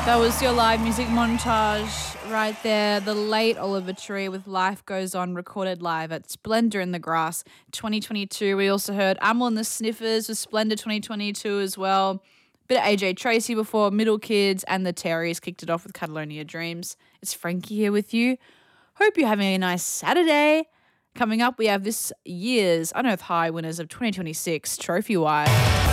That was your live music montage right there. The late Oliver Tree with Life Goes On, recorded live at Splendor in the Grass 2022. We also heard Amel and the Sniffers with Splendor 2022 as well. Bit of AJ Tracy before, Middle Kids and the Terrys kicked it off with Catalonia Dreams. It's Frankie here with you. Hope you're having a nice Saturday. Coming up, we have this year's Unearth High winners of 2026 trophy-wise.